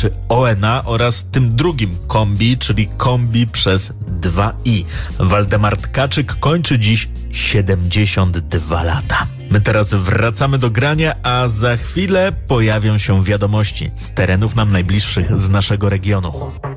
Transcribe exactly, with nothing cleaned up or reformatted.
znaczy O N A, oraz tym drugim kombi, czyli kombi przez dwa i. Waldemar Tkaczyk kończy dziś siedemdziesiąt dwa lata. My teraz wracamy do grania, a za chwilę pojawią się wiadomości z terenów nam najbliższych z naszego regionu.